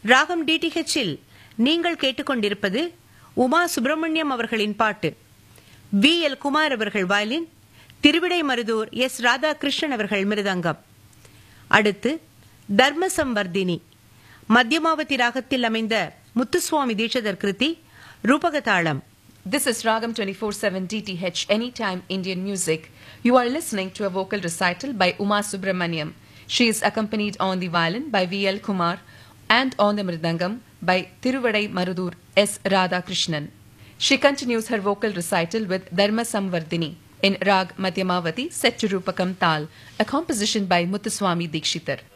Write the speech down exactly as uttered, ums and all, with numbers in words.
ராகம் டிடிஹெச்சில் நீங்கள் கேட்டுக்கொண்டிருப்பது உமா சுப்பிரமணியம் அவர்களின் பாட்டு. வி எல் குமார் அவர்கள் வயலின், திருவிடைமருதூர் எஸ் ராதாகிருஷ்ணன் அவர்கள் மிருதங்கம். அடுத்து தர்மசம்வர்தினி, மத்தியமாவதி ராகத்தில் அமைந்த முத்துசுவாமி தீட்சிதர் கிருதி, ரூபகதாளம். This is Ragam twenty-four seven D T H Anytime Indian Music. You are listening to a vocal recital by Uma Subramaniam. She is accompanied on the violin by V L Kumar and on the mridangam by Tiruvadai Marudur S. Radhakrishnan. She continues her vocal recital with Dharma Samvardhini in Rag Madhyamavati set to Rupakam Tal, a composition by Muthuswami Dikshitar.